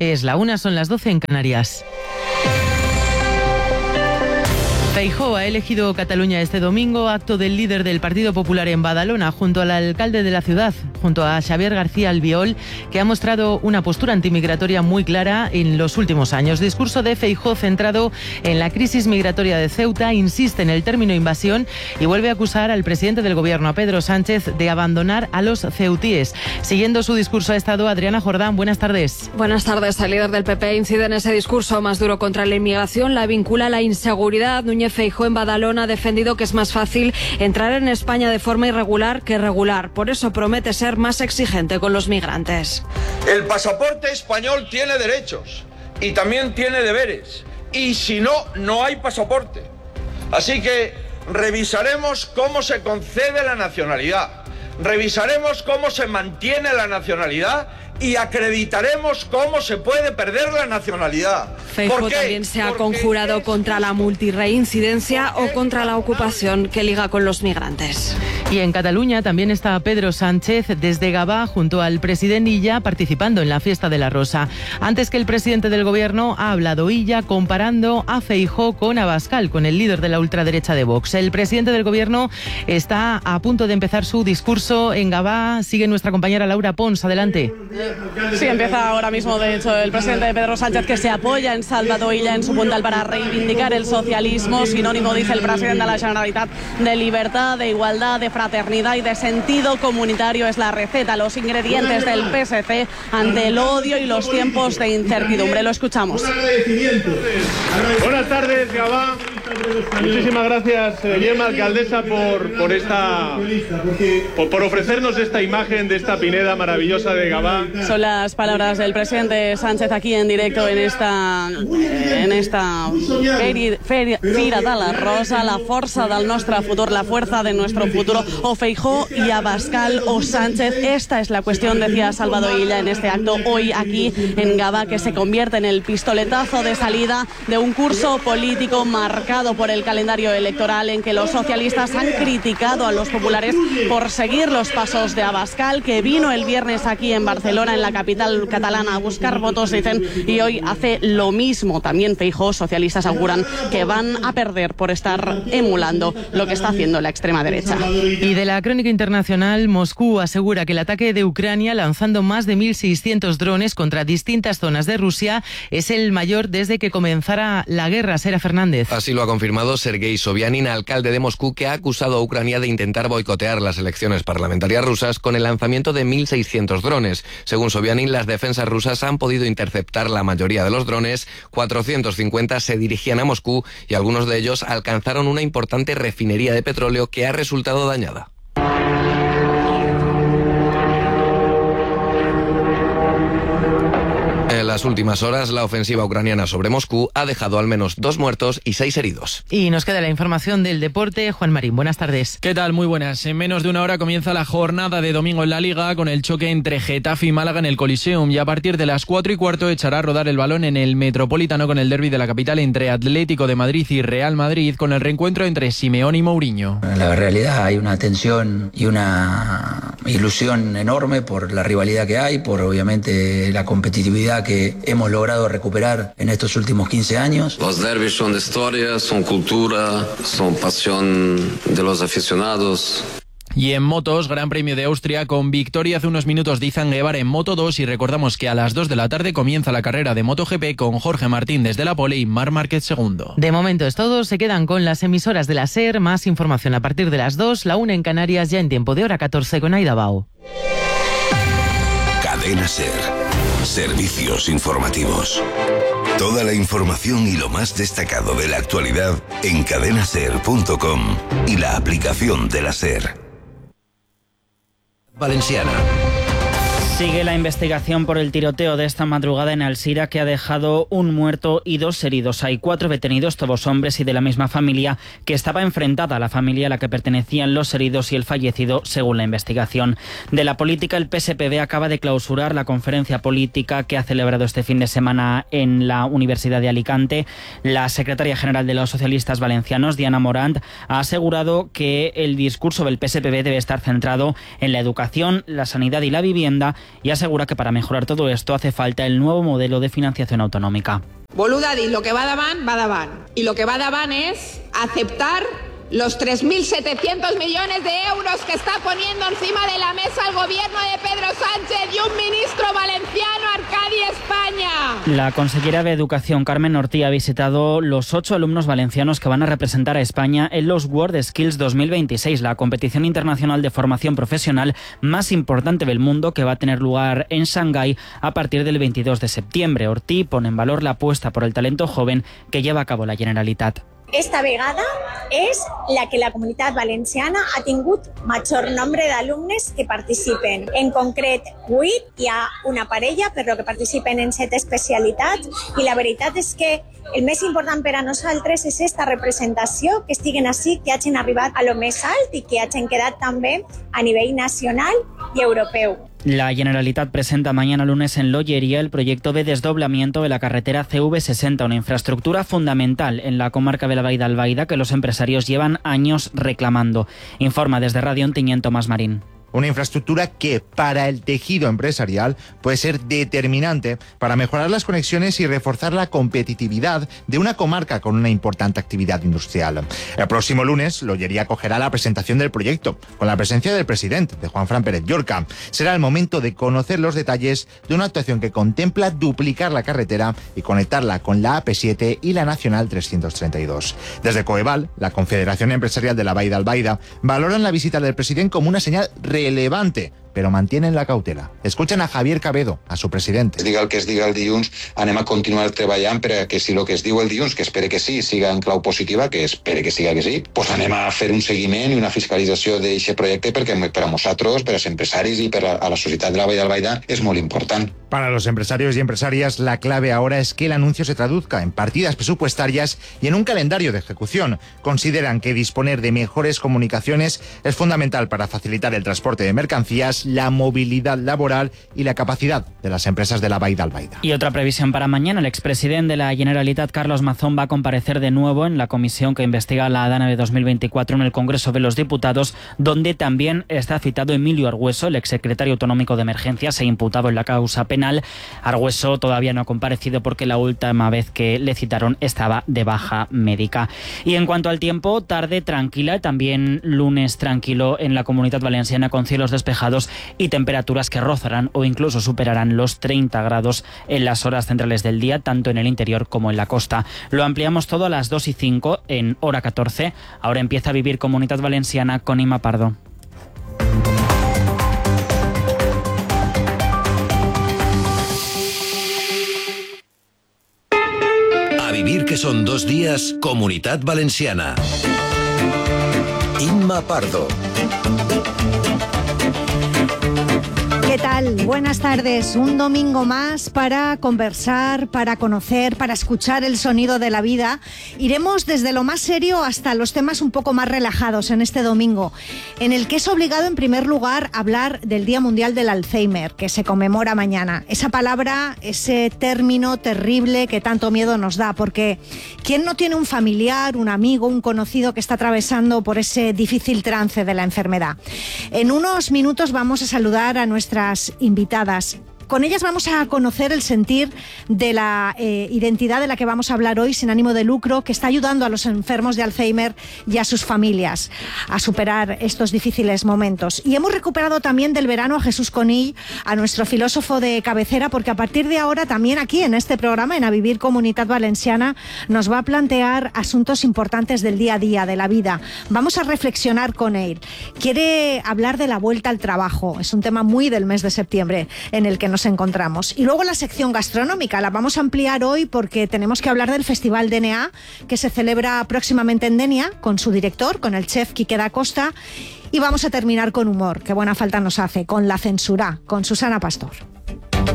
Es la 1, son las 12 en Canarias. Feijóo ha elegido Cataluña este domingo, acto del líder del Partido Popular en Badalona, junto al alcalde de la ciudad, junto a Xavier García Albiol, que ha mostrado una postura antimigratoria muy clara en los últimos años. Discurso de Feijóo centrado en la crisis migratoria de Ceuta, insiste en el término invasión y vuelve a acusar al presidente del gobierno, a Pedro Sánchez, de abandonar a los ceutíes. Siguiendo su discurso ha estado Adriana Jordán. Buenas tardes. Buenas tardes. El líder del PP incide en ese discurso más duro contra la inmigración, la vincula a la inseguridad. Feijóo en Badalona ha defendido que es más fácil entrar en España de forma irregular que regular. Por eso promete ser más exigente con los migrantes. El pasaporte español tiene derechos y también tiene deberes. Y si no, no hay pasaporte. Así que revisaremos cómo se concede la nacionalidad. Revisaremos cómo se mantiene la nacionalidad y acreditaremos cómo se puede perder la nacionalidad. Feijóo también se ha conjurado contra la multirreincidencia o contra la ocupación que liga con los migrantes. Y en Cataluña también está Pedro Sánchez desde Gavà junto al presidente Illa participando en la fiesta de la Rosa. Antes que el presidente del gobierno ha hablado Illa comparando a Feijóo con Abascal, con el líder de la ultraderecha de Vox. El presidente del gobierno está a punto de empezar su discurso en Gavà. Sigue nuestra compañera Laura Pons. Adelante. Sí, empieza ahora mismo, de hecho, el presidente Pedro Sánchez, que se apoya en Salvador Illa en su puntal para reivindicar el socialismo, sinónimo, dice el presidente de la Generalitat, de libertad, de igualdad, de fraternidad y de sentido comunitario. Es la receta, los ingredientes del PSC ante el odio y los tiempos de incertidumbre. Lo escuchamos. Buenas tardes, Gavà. Muchísimas gracias, Gemma, alcaldesa, por ofrecernos esta imagen de esta pineda maravillosa de Gavà. Son las palabras del presidente Sánchez aquí en directo en esta Fira de la Rosa, la força del nostre futur, la fuerza de nuestro futuro, o Feijóo y Abascal o Sánchez. Esta es la cuestión, decía Salvador Illa en este acto hoy aquí en Gavà, que se convierte en el pistoletazo de salida de un curso político marcado por el calendario electoral, en que los socialistas han criticado a los populares por seguir los pasos de Abascal, que vino el viernes aquí en Barcelona, en la capital catalana, a buscar votos, dicen, y hoy hace lo mismo. También Feijóo, socialistas auguran que van a perder por estar emulando lo que está haciendo la extrema derecha. Y de la crónica internacional, Moscú asegura que el ataque de Ucrania, lanzando más de 1.600 drones contra distintas zonas de Rusia, es el mayor desde que comenzara la guerra. Sera Fernández. Así lo ha confirmado Sergei Sobyanin, alcalde de Moscú, que ha acusado a Ucrania de intentar boicotear las elecciones parlamentarias rusas con el lanzamiento de 1.600 drones. Según Sobyanin, las defensas rusas han podido interceptar la mayoría de los drones, 450 se dirigían a Moscú y algunos de ellos alcanzaron una importante refinería de petróleo que ha resultado dañada. En las últimas horas, la ofensiva ucraniana sobre Moscú ha dejado al menos 2 muertos y 6 heridos. Y nos queda la información del deporte. Juan Marín, buenas tardes. ¿Qué tal? Muy buenas. En menos de una hora comienza la jornada de domingo en la Liga, con el choque entre Getafe y Málaga en el Coliseum, y a partir de las 4:15 echará a rodar el balón en el Metropolitano con el derbi de la capital entre Atlético de Madrid y Real Madrid, con el reencuentro entre Simeone y Mourinho. En la realidad hay una tensión y una ilusión enorme por la rivalidad que hay, por obviamente la competitividad que hemos logrado recuperar en estos últimos 15 años. Los derbis son historia, son cultura, son pasión de los aficionados. Y en motos, Gran Premio de Austria, con victoria hace unos minutos de Izan Guevara en Moto2, y recordamos que a las 2 de la tarde comienza la carrera de MotoGP con Jorge Martín desde la pole y Marc Márquez segundo. De momento es todo, se quedan con las emisoras de la SER, más información a partir de las 2, la 1 en Canarias, ya en tiempo de hora 14 con Aida Bao. Cadena SER, servicios informativos. Toda la información y lo más destacado de la actualidad en cadenaser.com y la aplicación de la SER. Valenciana. Sigue la investigación por el tiroteo de esta madrugada en Alzira, que ha dejado un muerto y 2 heridos. Hay 4 detenidos, todos hombres y de la misma familia, que estaba enfrentada a la familia a la que pertenecían los heridos y el fallecido, según la investigación. De la política, el PSPV acaba de clausurar la conferencia política que ha celebrado este fin de semana en la Universidad de Alicante. La secretaria general de los socialistas valencianos, Diana Morant, ha asegurado que el discurso del PSPV debe estar centrado en la educación, la sanidad y la vivienda, y asegura que para mejorar todo esto hace falta el nuevo modelo de financiación autonómica. Boluda dir lo que va davant. Y lo que va davant es aceptar los 3.700 millones de euros que está poniendo encima de la mesa el gobierno de Pedro Sánchez y un ministro valenciano, Arcadi España. La consellera de Educación, Carmen Ortí, ha visitado los 8 alumnos valencianos que van a representar a España en los World Skills 2026, la competición internacional de formación profesional más importante del mundo que va a tener lugar en Shanghái a partir del 22 de septiembre. Ortí pone en valor la apuesta por el talento joven que lleva a cabo la Generalitat. Esta vegada és la que la Comunitat Valenciana ha tingut major nombre d'alumnes que participen. En concret, 8, hi ha una parella, però que participen en 7 especialitats, i la veritat és que el més important per a nosaltres és esta representació, que estiguen així, que hagin arribat a lo més alt i que hagin quedat també a nivell nacional i europeu. La Generalitat presenta mañana lunes en Lollería el proyecto de desdoblamiento de la carretera CV60, una infraestructura fundamental en la comarca de la Vall d'Albaida que los empresarios llevan años reclamando. Informa desde Radio Ontinyent Tomás Marín. Una infraestructura que para el tejido empresarial puede ser determinante para mejorar las conexiones y reforzar la competitividad de una comarca con una importante actividad industrial. El próximo lunes, Lollería acogerá la presentación del proyecto, con la presencia del presidente, de Juanfran Pérez Llorca. Será el momento de conocer los detalles de una actuación que contempla duplicar la carretera y conectarla con la AP7 y la Nacional 332. Desde Coeval, la Confederación Empresarial de la Vall d'Albaida, valoran la visita del presidente como una señal relevante, però mantienen la cautela. Escuchen a Javier Cabedo, a su president. Es diga el que es diga el dilluns, anem a continuar treballant per a que si el que es diu el dilluns, que espere que sí, siga en clau positiva, que espere que siga que sí, pues anem a fer un seguiment i una fiscalització d'aquest projecte perquè per a nosaltres, per als empresaris i per a la societat de la Vall d'Albaida és molt important. Para los empresarios y empresarias, la clave ahora es que el anuncio se traduzca en partidas presupuestarias y en un calendario de ejecución. Consideran que disponer de mejores comunicaciones es fundamental para facilitar el transporte de mercancías, la movilidad laboral y la capacidad de las empresas de la Vall d'Albaida. Y otra previsión para mañana. El expresidente de la Generalitat, Carlos Mazón, va a comparecer de nuevo en la comisión que investiga la Dana de 2024 en el Congreso de los Diputados, donde también está citado Emilio Argüeso, el exsecretario autonómico de Emergencias e imputado en la causa penal. Argüeso todavía no ha comparecido porque la última vez que le citaron estaba de baja médica. Y en cuanto al tiempo, tarde tranquila, también lunes tranquilo en la Comunitat Valenciana con cielos despejados y temperaturas que rozarán o incluso superarán los 30 grados en las horas centrales del día, tanto en el interior como en la costa. Lo ampliamos todo a las 2:05 en hora 14. Ahora empieza a vivir Comunitat Valenciana con Ima Pardo. A vivir, que son 2 días, Comunitat Valenciana. Imma Pardo. ¿Qué tal? Buenas tardes. Un domingo más para conversar, para conocer, para escuchar el sonido de la vida. Iremos desde lo más serio hasta los temas un poco más relajados en este domingo, en el que es obligado en primer lugar hablar del Día Mundial del Alzheimer, que se conmemora mañana. Esa palabra, ese término terrible que tanto miedo nos da, porque ¿quién no tiene un familiar, un amigo, un conocido que está atravesando por ese difícil trance de la enfermedad? En unos minutos vamos a saludar a nuestras invitadas. Con ellas vamos a conocer el sentir de la identidad de la que vamos a hablar hoy, sin ánimo de lucro, que está ayudando a los enfermos de Alzheimer y a sus familias a superar estos difíciles momentos. Y hemos recuperado también del verano a Jesús Conill, a nuestro filósofo de cabecera, porque a partir de ahora también aquí en este programa, en A Vivir Comunitat Valenciana, nos va a plantear asuntos importantes del día a día, de la vida. Vamos a reflexionar con él. Quiere hablar de la vuelta al trabajo. Es un tema muy del mes de septiembre en el que nos encontramos. Y luego la sección gastronómica la vamos a ampliar hoy porque tenemos que hablar del Festival DNA que se celebra próximamente en Denia con su director, con el chef Quique da Costa, y vamos a terminar con humor, que buena falta nos hace, con La Censura, con Susana Pastor.